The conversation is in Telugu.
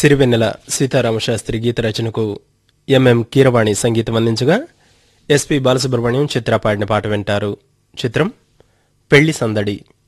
సిరివెన్నెల సీతారామశాస్త్రి గీత రచనకు ఎంఎం కీరవాణి సంగీతం అందించగా ఎస్పి బాలసుబ్రహ్మణ్యం చిత్ర పాడిన పాట వింటారు. చిత్రం పెళ్లి సందడి.